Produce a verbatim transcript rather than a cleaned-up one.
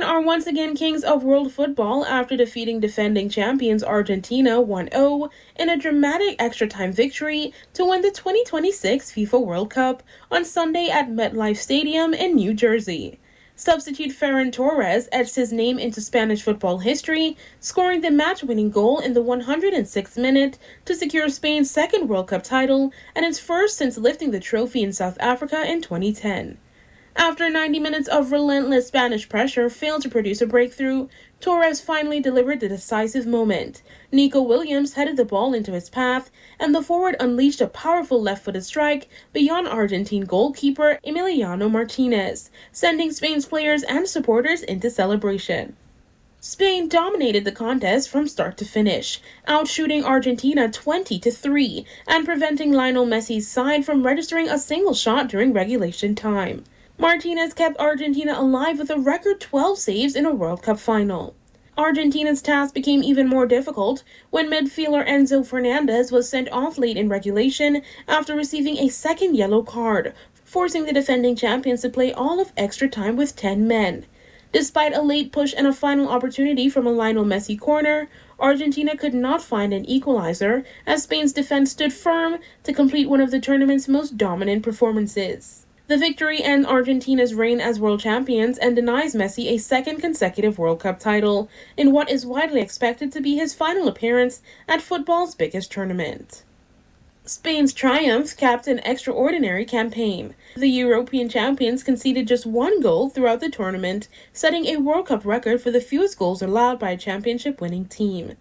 Spain are once again kings of world football after defeating defending champions Argentina one nil in a dramatic extra-time victory to win the twenty twenty-six FIFA World Cup on Sunday at MetLife Stadium in New Jersey. Substitute Ferran Torres etched his name into Spanish football history, scoring the match-winning goal in the one hundred sixth minute to secure Spain's second World Cup title and its first since lifting the trophy in South Africa in twenty ten. After ninety minutes of relentless Spanish pressure failed to produce a breakthrough, Torres finally delivered the decisive moment. Nico Williams headed the ball into his path, and the forward unleashed a powerful left-footed strike beyond Argentine goalkeeper Emiliano Martinez, sending Spain's players and supporters into celebration. Spain dominated the contest from start to finish, outshooting Argentina twenty to three and preventing Lionel Messi's side from registering a single shot during regulation time. Martinez kept Argentina alive with a record twelve saves in a World Cup final. Argentina's task became even more difficult when midfielder Enzo Fernandez was sent off late in regulation after receiving a second yellow card, forcing the defending champions to play all of extra time with ten men. Despite a late push and a final opportunity from a Lionel Messi corner, Argentina could not find an equalizer as Spain's defense stood firm to complete one of the tournament's most dominant performances. The victory ends Argentina's reign as world champions and denies Messi a second consecutive World Cup title in what is widely expected to be his final appearance at football's biggest tournament. Spain's triumph capped an extraordinary campaign. The European champions conceded just one goal throughout the tournament, setting a World Cup record for the fewest goals allowed by a championship-winning team.